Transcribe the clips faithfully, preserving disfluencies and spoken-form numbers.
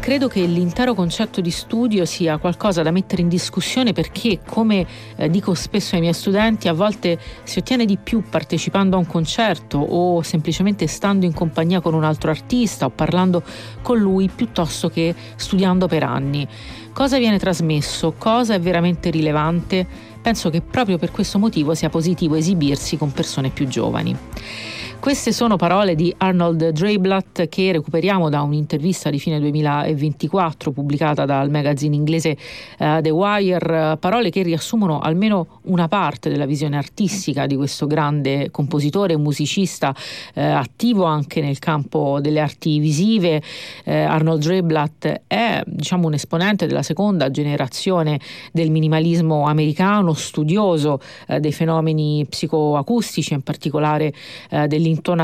credo che l'intero concetto di studio sia qualcosa da mettere in discussione, perché, come eh, dico spesso ai miei studenti, a volte si ottiene di più partecipando a un concerto o semplicemente stando in compagnia con un altro artista o parlando con lui, piuttosto che studiando per anni. Cosa viene trasmesso? Cosa è veramente rilevante? Penso che proprio per questo motivo sia positivo esibirsi con persone più giovani. Queste sono parole di Arnold Dreiblatt, che recuperiamo da un'intervista di fine duemilaventiquattro pubblicata dal magazine inglese uh, The Wire, parole che riassumono almeno una parte della visione artistica di questo grande compositore e musicista uh, attivo anche nel campo delle arti visive. Uh, Arnold Dreiblatt è, diciamo, un esponente della seconda generazione del minimalismo americano, studioso uh, dei fenomeni psicoacustici, in particolare uh, dell'intonazione,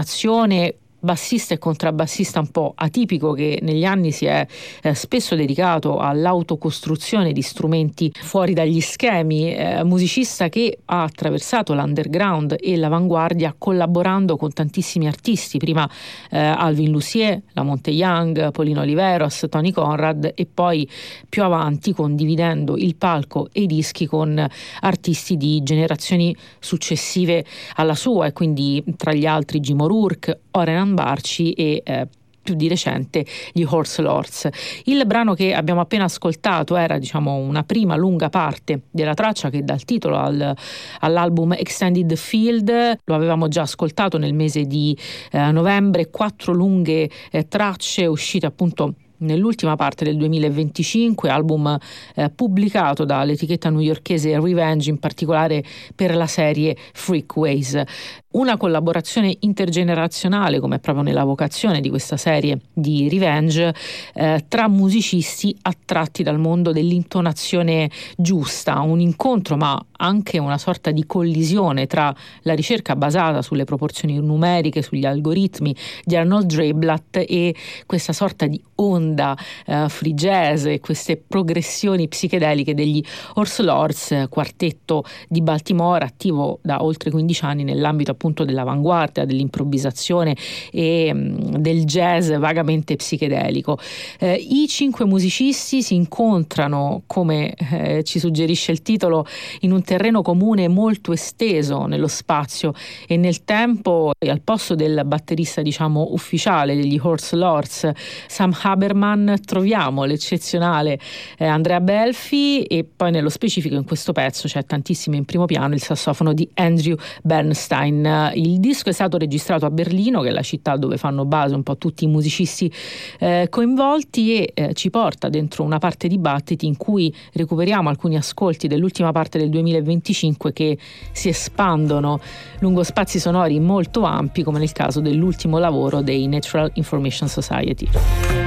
bassista e contrabbassista un po' atipico, che negli anni si è eh, spesso dedicato all'autocostruzione di strumenti fuori dagli schemi, eh, musicista che ha attraversato l'underground e l'avanguardia collaborando con tantissimi artisti, prima eh, Alvin Lucier, Lamonte Young, Paulino Oliveros, Tony Conrad, e poi più avanti condividendo il palco e i dischi con artisti di generazioni successive alla sua, e quindi tra gli altri Jim O'Rourke, Oren Barci e eh, più di recente gli Horse Lords. Il brano che abbiamo appena ascoltato era, diciamo, una prima lunga parte della traccia che dà il titolo al, all'album Extended Field. Lo avevamo già ascoltato nel mese di eh, novembre, quattro lunghe eh, tracce uscite appunto nell'ultima parte del duemilaventicinque, album eh, pubblicato dall'etichetta newyorkese Revenge, in particolare per la serie Freakways. Una collaborazione intergenerazionale, come è proprio nella vocazione di questa serie di Revenge, eh, tra musicisti attratti dal mondo dell'intonazione giusta, un incontro ma anche una sorta di collisione tra la ricerca basata sulle proporzioni numeriche, sugli algoritmi di Arnold Dreiblatt, e questa sorta di onda eh, free jazz e queste progressioni psichedeliche degli Horse Lords, quartetto di Baltimore attivo da oltre quindici anni nell'ambito appunto dell'avanguardia, dell'improvvisazione e mh, del jazz vagamente psichedelico. Eh, I cinque musicisti si incontrano, come eh, ci suggerisce il titolo, in un terreno comune molto esteso nello spazio e nel tempo, e al posto del batterista, diciamo, ufficiale degli Horse Lords, Sam Haberman, troviamo l'eccezionale eh, Andrea Belfi, e poi nello specifico in questo pezzo c'è tantissimo in primo piano il sassofono di Andrew Bernstein. Il disco è stato registrato a Berlino, che è la città dove fanno base un po' tutti i musicisti eh, coinvolti, e eh, ci porta dentro una parte di battiti in cui recuperiamo alcuni ascolti dell'ultima parte del duemilaventicinque che si espandono lungo spazi sonori molto ampi, come nel caso dell'ultimo lavoro dei Natural Information Society.